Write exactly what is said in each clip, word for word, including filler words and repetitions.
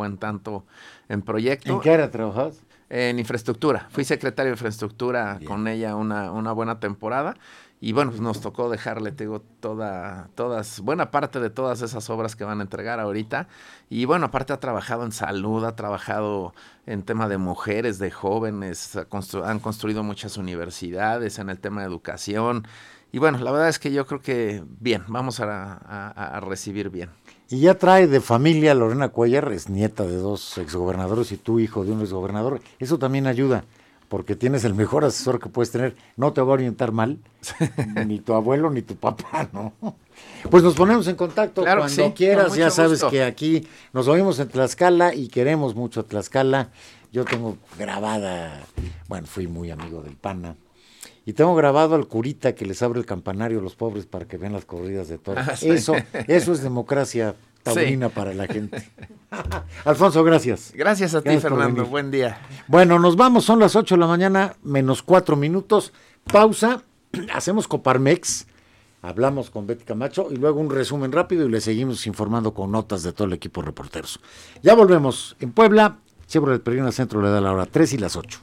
buen tanto en proyecto. ¿En qué área trabajabas? En infraestructura. Fui secretario de infraestructura Bien. con ella una, una buena temporada. Y bueno, pues nos tocó dejarle, te digo, toda, todas, buena parte de todas esas obras que van a entregar ahorita. Y bueno, aparte ha trabajado en salud, ha trabajado en tema de mujeres, de jóvenes, ha constru- han construido muchas universidades en el tema de educación. Y bueno, la verdad es que yo creo que bien, vamos a, a, a recibir bien. Y ya trae de familia Lorena Cuellar, es nieta de dos exgobernadores y tú hijo de un exgobernador. Eso también ayuda, porque tienes el mejor asesor que puedes tener. No te va a orientar mal, ni tu abuelo ni tu papá, ¿no? Pues nos ponemos en contacto claro cuando sí, quieras. Ya sabes gusto. que aquí nos oímos en Tlaxcala y queremos mucho a Tlaxcala. Yo tengo grabada, bueno, fui muy amigo del Pana. Y tengo grabado al curita que les abre el campanario a los pobres para que vean las corridas de toros. Ah, sí. Eso, eso es democracia taurina sí. para la gente. Alfonso, gracias. Gracias a gracias ti, Fernando. Buen día. Bueno, nos vamos. Son las ocho de la mañana, menos cuatro minutos. Pausa. Hacemos Coparmex. Hablamos con Betty Camacho y luego un resumen rápido y le seguimos informando con notas de todo el equipo de reporteros. Ya volvemos. En Puebla, Chevrolet Peregrina Centro le da la hora tres y las ocho.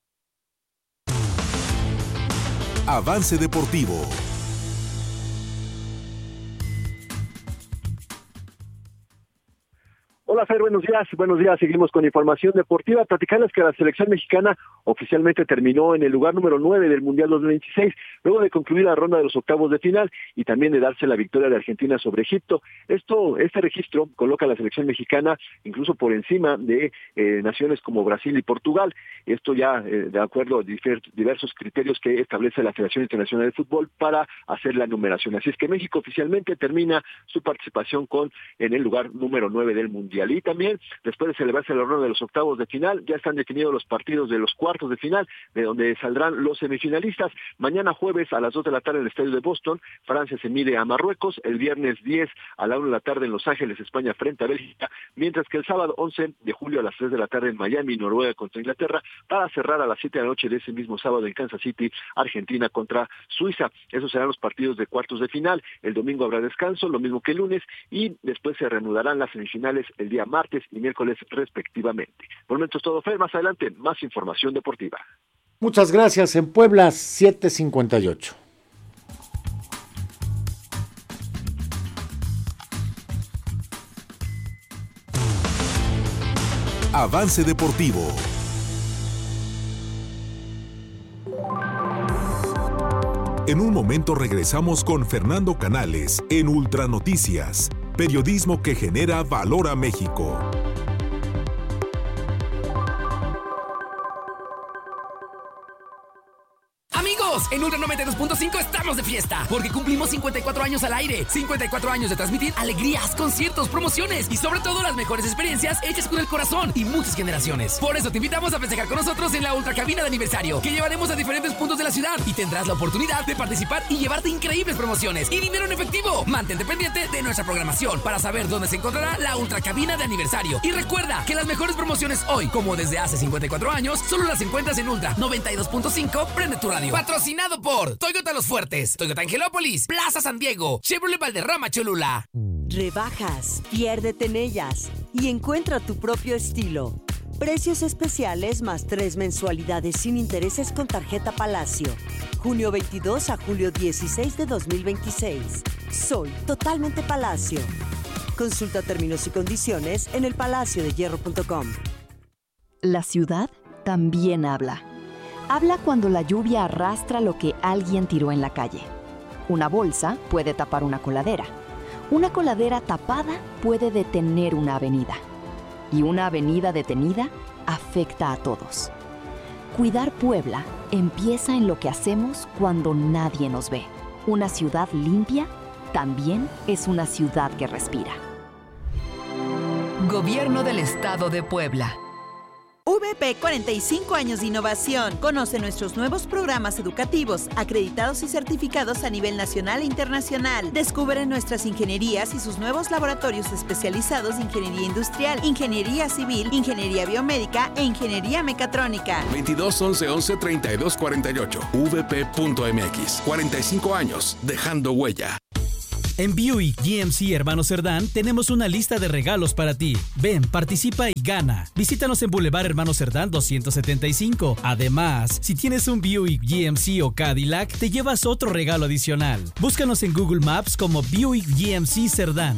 Avance Deportivo. Hola, Fer, buenos días. Buenos días, seguimos con información deportiva. Platicarles que la selección mexicana oficialmente terminó en el lugar número nueve del Mundial dos mil veintiséis, luego de concluir la ronda de los octavos de final y también de darse la victoria de Argentina sobre Egipto. Esto, este registro coloca a la selección mexicana incluso por encima de eh, naciones como Brasil y Portugal. Esto ya eh, de acuerdo a difer- diversos criterios que establece la Federación Internacional de Fútbol para hacer la numeración. Así es que México oficialmente termina su participación con en el lugar número nueve del Mundial. Y también, después de celebrarse la ronda de los octavos de final, ya están definidos los partidos de los cuartos de final, de donde saldrán los semifinalistas. Mañana jueves a las dos de la tarde en el estadio de Boston, Francia se mide a Marruecos. El viernes diez a la una de la tarde en Los Ángeles, España frente a Bélgica. Mientras que el sábado once de julio a las tres de la tarde en Miami, Noruega contra Inglaterra. Para cerrar a las siete de la noche de ese mismo sábado en Kansas City, Argentina contra Suiza. Esos serán los partidos de cuartos de final. El domingo habrá descanso, lo mismo que el lunes. Y después se reanudarán las semifinales el día martes y miércoles respectivamente. Por el momento es todo, Fer. Más adelante, más información deportiva. Muchas gracias. En Puebla, siete cincuenta y ocho. Avance Deportivo. En un momento regresamos con Fernando Canales en Ultra Noticias. Periodismo que genera valor a México. En Ultra noventa y dos punto cinco estamos de fiesta, porque cumplimos cincuenta y cuatro años al aire. cincuenta y cuatro años de transmitir alegrías, conciertos, promociones y sobre todo las mejores experiencias hechas con el corazón y muchas generaciones. Por eso te invitamos a festejar con nosotros en la Ultra Cabina de Aniversario, que llevaremos a diferentes puntos de la ciudad y tendrás la oportunidad de participar y llevarte increíbles promociones y dinero en efectivo. Mantente pendiente de nuestra programación para saber dónde se encontrará la Ultra Cabina de Aniversario. Y recuerda que las mejores promociones hoy, como desde hace cincuenta y cuatro años, solo las encuentras en Ultra noventa y dos punto cinco. Prende tu radio. Patrocinado por Toyota Los Fuertes, Toyota Angelópolis, Plaza San Diego, Chevrolet Valderrama Cholula. Rebajas, piérdete en ellas y encuentra tu propio estilo. Precios especiales más tres mensualidades sin intereses con tarjeta Palacio. Junio veintidós a julio dieciséis de dos mil veintiséis. Soy totalmente Palacio. Consulta términos y condiciones en el palacio de hierro punto com. La ciudad también habla. Habla cuando la lluvia arrastra lo que alguien tiró en la calle. Una bolsa puede tapar una coladera. Una coladera tapada puede detener una avenida. Y una avenida detenida afecta a todos. Cuidar Puebla empieza en lo que hacemos cuando nadie nos ve. Una ciudad limpia también es una ciudad que respira. Gobierno del Estado de Puebla. V P, cuarenta y cinco años de innovación. Conoce nuestros nuevos programas educativos, acreditados y certificados a nivel nacional e internacional. Descubre nuestras ingenierías y sus nuevos laboratorios especializados de ingeniería industrial, ingeniería civil, ingeniería biomédica e ingeniería mecatrónica. veintidós once once treinta y dos cuarenta y ocho. v p punto m x. cuarenta y cinco años, dejando huella. En Buick G M C Hermanos Cerdán tenemos una lista de regalos para ti. Ven, participa y gana. Visítanos en Boulevard Hermanos Cerdán doscientos setenta y cinco. Además, si tienes un Buick G M C o Cadillac, te llevas otro regalo adicional. Búscanos en Google Maps como Buick G M C Cerdán.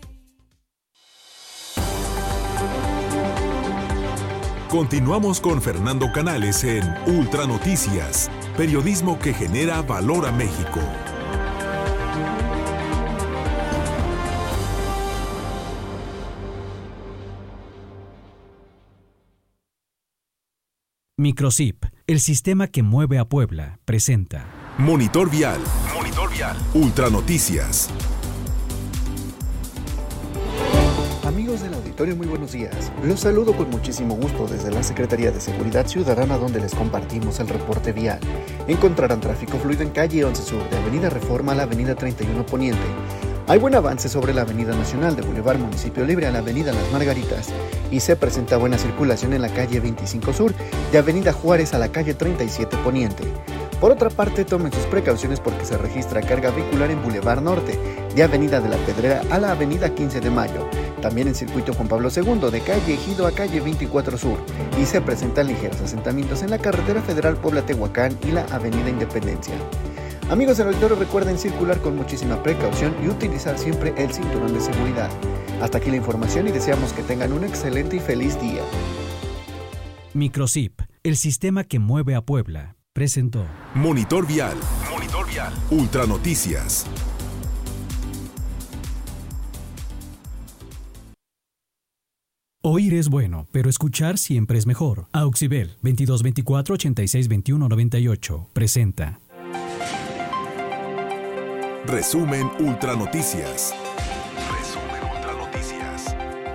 Continuamos con Fernando Canales en Ultra Noticias, periodismo que genera valor a México. Microsip, el sistema que mueve a Puebla, presenta Monitor Vial. Monitor Vial. Ultra Noticias. Amigos del auditorio, muy buenos días. Los saludo con muchísimo gusto desde la Secretaría de Seguridad Ciudadana, donde les compartimos el reporte vial. Encontrarán tráfico fluido en calle once Sur, de Avenida Reforma a la Avenida treinta y uno Poniente. Hay buen avance sobre la Avenida Nacional, de Boulevard Municipio Libre a la Avenida Las Margaritas, y se presenta buena circulación en la calle veinticinco Sur, de Avenida Juárez a la calle treinta y siete Poniente. Por otra parte, tomen sus precauciones porque se registra carga vehicular en Boulevard Norte, de Avenida de la Pedrera a la Avenida quince de Mayo, también en Circuito Juan Pablo segundo, de calle Ejido a calle veinticuatro Sur, y se presentan ligeros asentamientos en la carretera federal Puebla-Tehuacán y la Avenida Independencia. Amigos del auditorio, recuerden circular con muchísima precaución y utilizar siempre el cinturón de seguridad. Hasta aquí la información y deseamos que tengan un excelente y feliz día. Microsip, el sistema que mueve a Puebla, presentó Monitor Vial. Monitor Vial. Ultra Noticias. Oír es bueno, pero escuchar siempre es mejor. Auxibel veintidós veinticuatro ochenta y seis veintiuno noventa y ocho presenta Resumen Ultra Noticias. Resumen Ultra Noticias.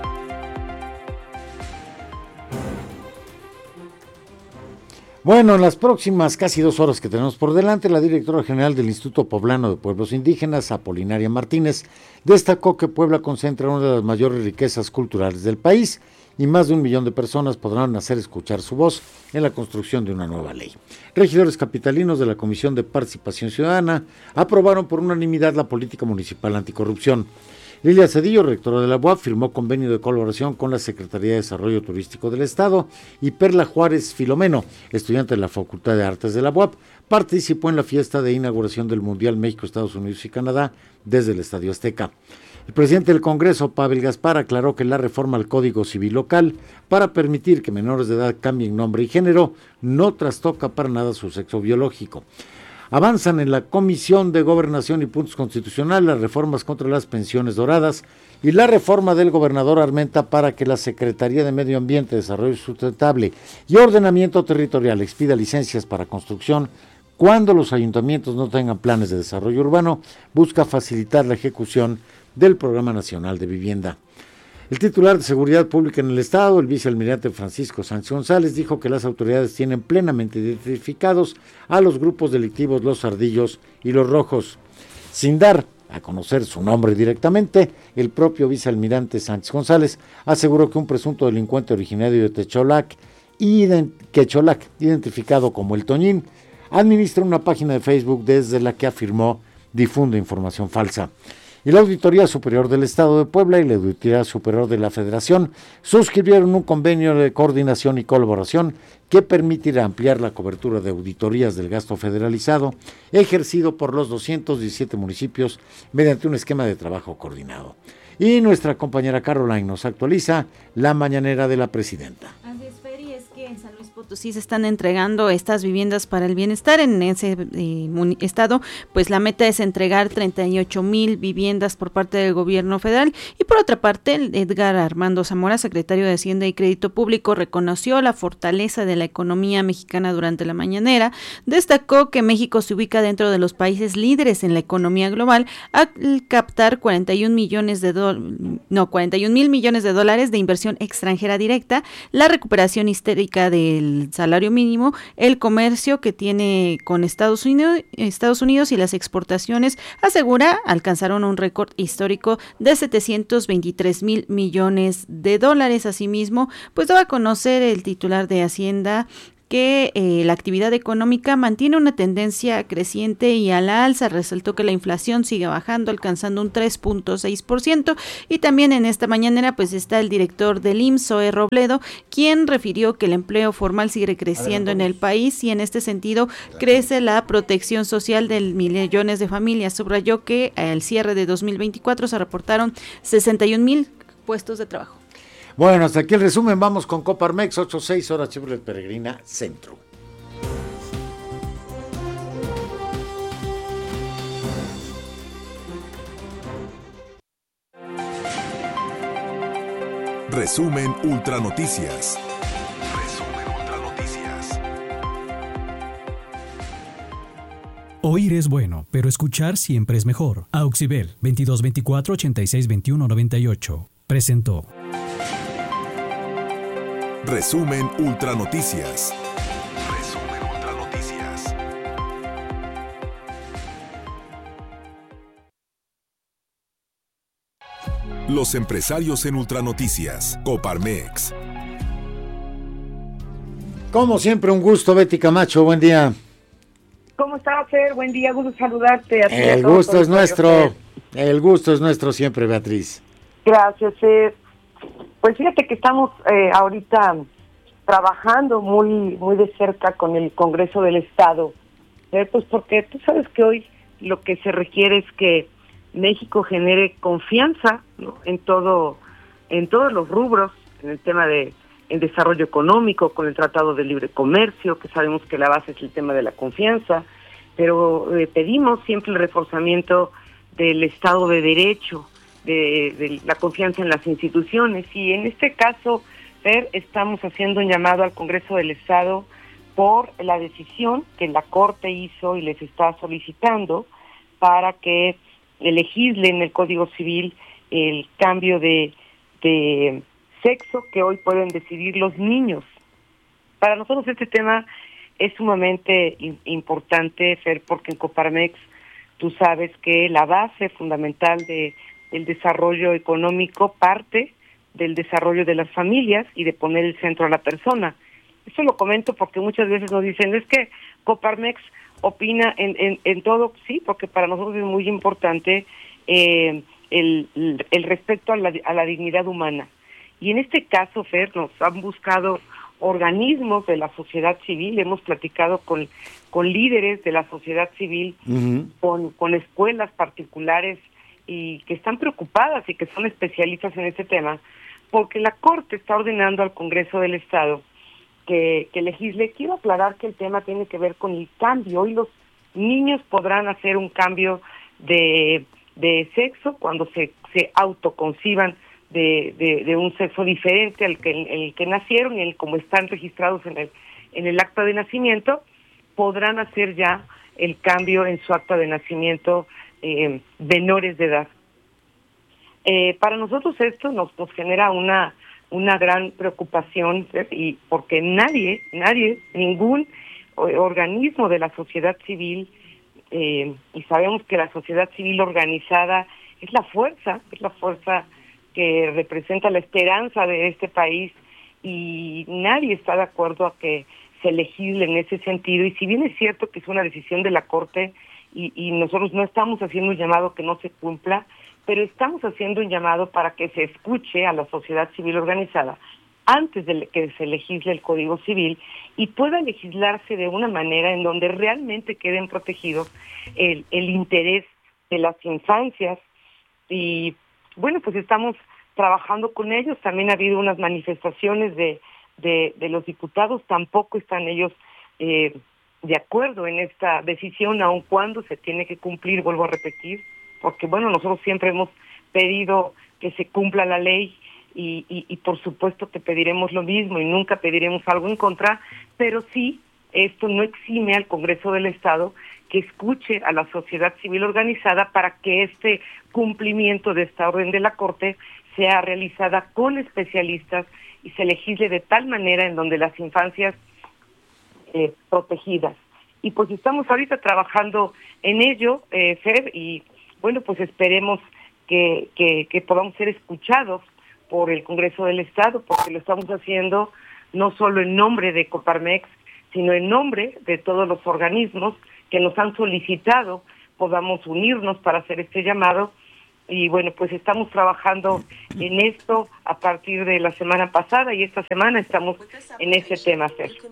Bueno, en las próximas casi dos horas que tenemos por delante, la directora general del Instituto Poblano de Pueblos Indígenas, Apolinaria Martínez, destacó que Puebla concentra una de las mayores riquezas culturales del país y más de un millón de personas podrán hacer escuchar su voz en la construcción de una nueva ley. Regidores capitalinos de la Comisión de Participación Ciudadana aprobaron por unanimidad la política municipal anticorrupción. Lilia Cedillo, rectora de la U A P, firmó convenio de colaboración con la Secretaría de Desarrollo Turístico del Estado, y Perla Juárez Filomeno, estudiante de la Facultad de Artes de la U A P, participó en la fiesta de inauguración del Mundial México, Estados Unidos y Canadá desde el Estadio Azteca. El presidente del Congreso, Pavel Gaspar, aclaró que la reforma al Código Civil local para permitir que menores de edad cambien nombre y género no trastoca para nada su sexo biológico. Avanzan en la Comisión de Gobernación y Puntos Constitucionales las reformas contra las pensiones doradas y la reforma del gobernador Armenta para que la Secretaría de Medio Ambiente, Desarrollo Sustentable y Ordenamiento Territorial expida licencias para construcción cuando los ayuntamientos no tengan planes de desarrollo urbano. Busca facilitar la ejecución del Programa Nacional de Vivienda. El titular de Seguridad Pública en el Estado, el vicealmirante Francisco Sánchez González, dijo que las autoridades tienen plenamente identificados a los grupos delictivos Los Ardillos y Los Rojos. Sin dar a conocer su nombre directamente, el propio vicealmirante Sánchez González aseguró que un presunto delincuente originario de Techolac, ident- Quecholac, identificado como El Toñín, administra una página de Facebook desde la que afirmó difunde información falsa. Y la Auditoría Superior del Estado de Puebla y la Auditoría Superior de la Federación suscribieron un convenio de coordinación y colaboración que permitirá ampliar la cobertura de auditorías del gasto federalizado ejercido por los doscientos diecisiete municipios mediante un esquema de trabajo coordinado. Y nuestra compañera Caroline nos actualiza la mañanera de la presidenta. Así es, Feri, es que en San Luis Potosí se están entregando estas viviendas para el bienestar en ese eh, estado, pues la meta es entregar treinta y ocho mil viviendas por parte del gobierno federal. Y por otra parte, Edgar Armando Zamora, secretario de Hacienda y Crédito Público, reconoció la fortaleza de la economía mexicana durante la mañanera, destacó que México se ubica dentro de los países líderes en la economía global al captar cuarenta y un millones de do- no, cuarenta y un mil millones de dólares de inversión extranjera directa, la recuperación histórica del salario mínimo, el comercio que tiene con Estados Unidos, Estados Unidos y las exportaciones, asegura, alcanzaron un récord histórico de setecientos veintitrés mil millones de dólares. Asimismo, pues daba a conocer el titular de Hacienda que eh, la actividad económica mantiene una tendencia creciente y a la alza. Resaltó que la inflación sigue bajando, alcanzando un tres punto seis por ciento, y también en esta mañanera pues está el director del I M S S, Zoe Robledo, quien refirió que el empleo formal sigue creciendo en el país y en este sentido crece la protección social de millones de familias. Subrayó que al cierre de dos mil veinticuatro se reportaron sesenta y un mil puestos de trabajo. Bueno, hasta aquí el resumen. Vamos con Coparmex, ocho seis horas Chevrolet Peregrina Centro. Resumen Ultra Noticias. Resumen Ultra Noticias. Oír es bueno, pero escuchar siempre es mejor. Auxibel veintidós veinticuatro ochenta y seis veintiuno noventa y ocho presentó. Resumen Ultra Noticias. Resumen Ultra Noticias. Los empresarios en Ultra Noticias. Coparmex. Como siempre, un gusto, Betty Camacho. Buen día. ¿Cómo estás, Fer? Buen día, gusto saludarte. A ti, el todos, gusto es nuestro. Fer. El gusto es nuestro siempre, Beatriz. Gracias, Fer. Pues fíjate que estamos eh, ahorita trabajando muy muy de cerca con el Congreso del Estado, ¿eh? Pues porque tú sabes que hoy lo que se requiere es que México genere confianza, ¿no? en todo en todos los rubros, en el tema de el desarrollo económico, con el Tratado de Libre Comercio, que sabemos que la base es el tema de la confianza, pero eh, pedimos siempre el reforzamiento del Estado de Derecho, de, de la confianza en las instituciones, y en este caso, Fer, estamos haciendo un llamado al Congreso del Estado por la decisión que la Corte hizo y les está solicitando para que legislen el Código Civil el cambio de, de sexo que hoy pueden decidir los niños. Para nosotros este tema es sumamente importante, Fer, porque en Coparmex tú sabes que la base fundamental de el desarrollo económico parte del desarrollo de las familias y de poner el centro a la persona. Eso lo comento porque muchas veces nos dicen, es que Coparmex opina en, en, en todo, sí, porque para nosotros es muy importante eh, el, el respeto a la, a la dignidad humana. Y en este caso, Fer, nos han buscado organismos de la sociedad civil, hemos platicado con, con líderes de la sociedad civil, uh-huh. con, con escuelas particulares y que están preocupadas y que son especialistas en este tema, porque la Corte está ordenando al Congreso del Estado que, que legisle. Quiero aclarar que el tema tiene que ver con el cambio. Hoy los niños podrán hacer un cambio de, de sexo cuando se, se autoconciban de, de, de un sexo diferente al que, el que nacieron y el como están registrados en el, en el acta de nacimiento, podrán hacer ya el cambio en su acta de nacimiento eh, menores de edad. Eh, para nosotros esto nos, nos genera una una gran preocupación, ¿sí? Y porque nadie, nadie, ningún organismo de la sociedad civil, eh, y sabemos que la sociedad civil organizada es la fuerza, es la fuerza que representa la esperanza de este país, y nadie está de acuerdo a que se legisle en ese sentido. Y si bien es cierto que es una decisión de la Corte, y, y nosotros no estamos haciendo un llamado que no se cumpla, pero estamos haciendo un llamado para que se escuche a la sociedad civil organizada antes de que se legisle el Código Civil y pueda legislarse de una manera en donde realmente queden protegidos el, el interés de las infancias. Y bueno, pues estamos trabajando con ellos. También ha habido unas manifestaciones de, de, de los diputados, tampoco están ellos eh, de acuerdo en esta decisión, aun cuando se tiene que cumplir, vuelvo a repetir, porque bueno, nosotros siempre hemos pedido que se cumpla la ley y, y, y por supuesto que pediremos lo mismo y nunca pediremos algo en contra, pero sí, esto no exime al Congreso del Estado que escuche a la sociedad civil organizada para que este cumplimiento de esta orden de la Corte sea realizada con especialistas y se legisle de tal manera en donde las infancias eh, protegidas. Y pues estamos ahorita trabajando en ello, eh, Fer, y bueno, pues esperemos que, que, que podamos ser escuchados por el Congreso del Estado, porque lo estamos haciendo no solo en nombre de Coparmex, sino en nombre de todos los organismos que nos han solicitado podamos unirnos para hacer este llamado. Y bueno, pues estamos trabajando en esto a partir de la semana pasada y esta semana estamos en ese tema, Sergio.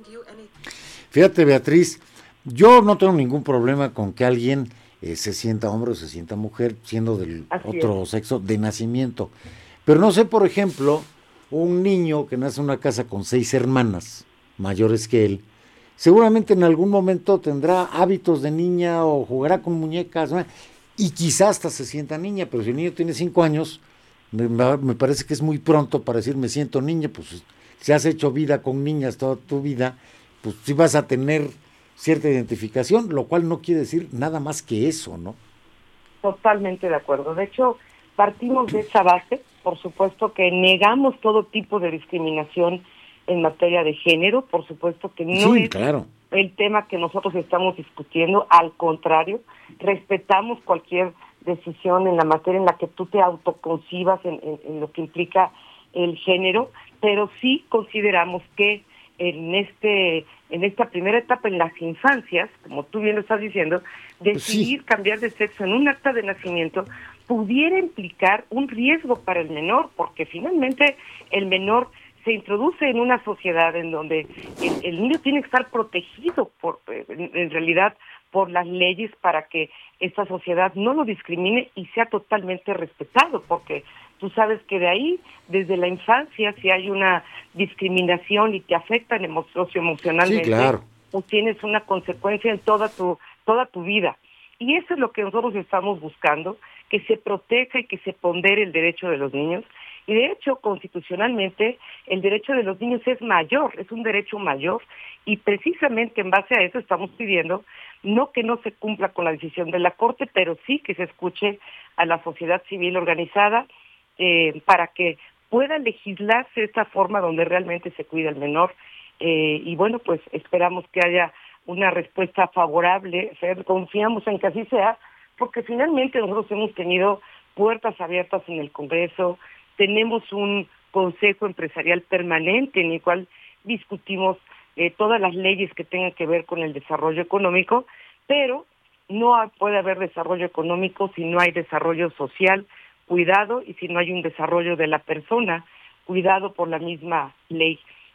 Fíjate, Beatriz, yo no tengo ningún problema con que alguien eh, se sienta hombre o se sienta mujer, siendo del Así otro es. sexo de nacimiento. Pero no sé, por ejemplo, un niño que nace en una casa con seis hermanas mayores que él, seguramente en algún momento tendrá hábitos de niña o jugará con muñecas, ¿no? Y quizás hasta se sienta niña, pero si el niño tiene cinco años, me, me parece que es muy pronto para decir me siento niña. Pues si has hecho vida con niñas toda tu vida, pues sí vas a tener cierta identificación, lo cual no quiere decir nada más que eso, ¿no? Totalmente de acuerdo. De hecho, partimos de esa base. Por supuesto que negamos todo tipo de discriminación en materia de género. Por supuesto que no sí, es claro. el tema que nosotros estamos discutiendo. Al contrario, respetamos cualquier decisión en la materia en la que tú te autoconcibas en, en, en lo que implica el género, pero sí consideramos que en este en esta primera etapa, en las infancias, como tú bien lo estás diciendo, decidir sí. cambiar de sexo en un acta de nacimiento pudiera implicar un riesgo para el menor, porque finalmente el menor se introduce en una sociedad en donde el, el niño tiene que estar protegido por en, en realidad por las leyes para que esta sociedad no lo discrimine y sea totalmente respetado, porque tú sabes que de ahí, desde la infancia, si hay una discriminación y te afectan emo- socioemocionalmente, sí, claro. pues tienes una consecuencia en toda tu toda tu vida. Y eso es lo que nosotros estamos buscando, que se proteja y que se pondere el derecho de los niños. Y de hecho, constitucionalmente, el derecho de los niños es mayor, es un derecho mayor, y precisamente en base a eso estamos pidiendo, no que no se cumpla con la decisión de la Corte, pero sí que se escuche a la sociedad civil organizada, eh, para que pueda legislarse de esta forma donde realmente se cuida el menor. Eh, y bueno, pues esperamos que haya una respuesta favorable, confiamos en que así sea, porque finalmente nosotros hemos tenido puertas abiertas en el Congreso, tenemos un consejo empresarial permanente en el cual discutimos eh, todas las leyes que tengan que ver con el desarrollo económico, pero no puede haber desarrollo económico si no hay desarrollo social, cuidado, y si no hay un desarrollo de la persona, cuidado por la misma ley.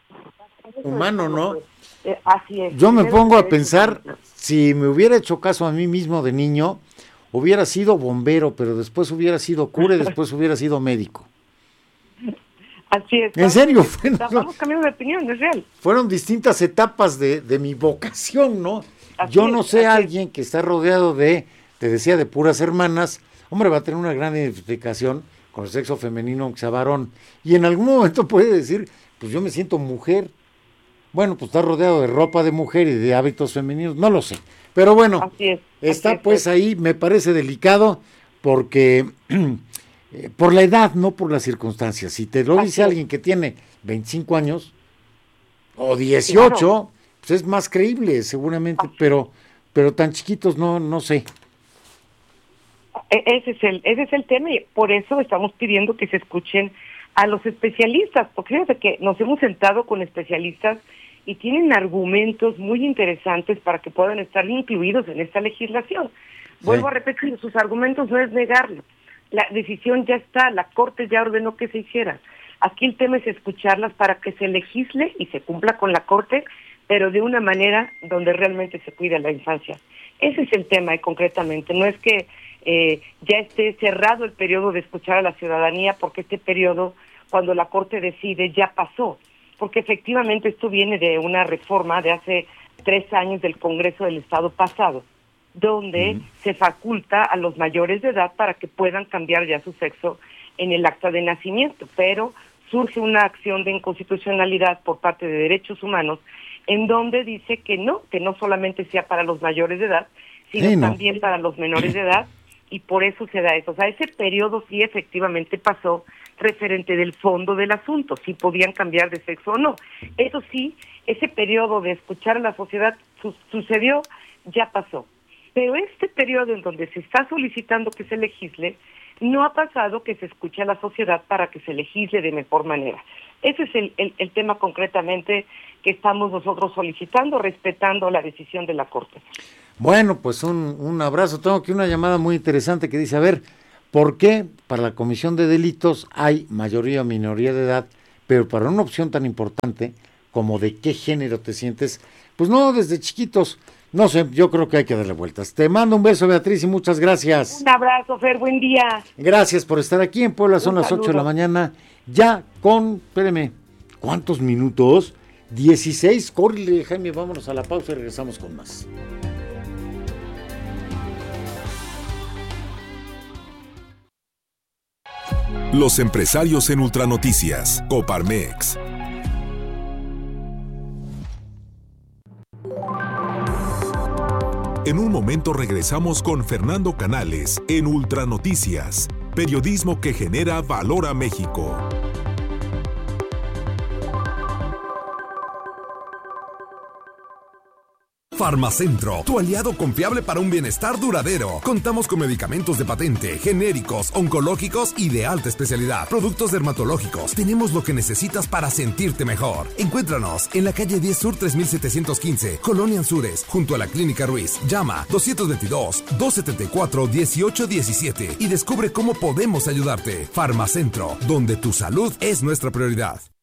Humano, ¿no? Eh, así es. Yo me pongo a pensar, si me hubiera hecho caso a mí mismo de niño, hubiera sido bombero, pero después hubiera sido cura y después hubiera sido médico. Así es. En serio, estamos cambiando de opinión, es real. Fueron distintas etapas de, de mi vocación, ¿no? Así Yo no sé a alguien que está rodeado de, te decía, de puras hermanas, hombre, va a tener una gran identificación con el sexo femenino, aunque sea varón, y en algún momento puede decir, pues yo me siento mujer. Bueno, pues está rodeado de ropa de mujer y de hábitos femeninos, no lo sé. Pero bueno, así es, está así es, pues ahí, me parece delicado, porque eh, por la edad, no por las circunstancias. Si te lo dice alguien que tiene veinticinco años o dieciocho, claro, pues es más creíble seguramente, pero pero tan chiquitos no no sé. Ese es el ese es el tema y por eso estamos pidiendo que se escuchen a los especialistas, porque fíjate que nos hemos sentado con especialistas y tienen argumentos muy interesantes para que puedan estar incluidos en esta legislación. Sí. Vuelvo a repetir, sus argumentos no es negarlo. La decisión ya está, la Corte ya ordenó que se hiciera. Aquí el tema es escucharlas para que se legisle y se cumpla con la Corte, pero de una manera donde realmente se cuida la infancia. Ese es el tema, y concretamente, no es que eh, ya esté cerrado el periodo de escuchar a la ciudadanía, porque este periodo, cuando la Corte decide, ya pasó, porque efectivamente esto viene de una reforma de hace tres años del Congreso del Estado pasado, donde uh-huh. se faculta a los mayores de edad para que puedan cambiar ya su sexo en el acta de nacimiento, pero surge una acción de inconstitucionalidad por parte de Derechos Humanos en donde dice que no, que no solamente sea para los mayores de edad, sino sí, no. también para los menores de edad, y por eso se da eso. O sea, ese periodo sí efectivamente pasó referente del fondo del asunto, si podían cambiar de sexo o no. Eso sí, ese periodo de escuchar a la sociedad su- sucedió, ya pasó. Pero este periodo en donde se está solicitando que se legisle, no ha pasado que se escuche a la sociedad para que se legisle de mejor manera. Ese es el, el, el tema concretamente que estamos nosotros solicitando, respetando la decisión de la Corte. Bueno, pues un, un abrazo. Tengo aquí una llamada muy interesante que dice, a ver, ¿por qué para la comisión de delitos hay mayoría o minoría de edad, pero para una opción tan importante como de qué género te sientes, pues no, desde chiquitos, no sé, yo creo que hay que darle vueltas. Te mando un beso, Beatriz, y muchas gracias. Un abrazo, Fer, buen día. Gracias por estar aquí en Puebla, son Un las ocho de saludo. la mañana, ya con, espéreme, ¿cuántos minutos? dieciséis, córrele, Jaime, vámonos a la pausa y regresamos con más. Los empresarios en Ultranoticias, Coparmex. En un momento regresamos con Fernando Canales en Ultranoticias, periodismo que genera valor a México. Farmacentro, tu aliado confiable para un bienestar duradero. Contamos con medicamentos de patente, genéricos, oncológicos y de alta especialidad. Productos dermatológicos. Tenemos lo que necesitas para sentirte mejor. Encuéntranos en la calle diez Sur tres mil setecientos quince, Colonia Anzures, junto a la Clínica Ruiz. Llama dos dos dos, dos siete cuatro, uno ocho uno siete y descubre cómo podemos ayudarte. Farmacentro, donde tu salud es nuestra prioridad.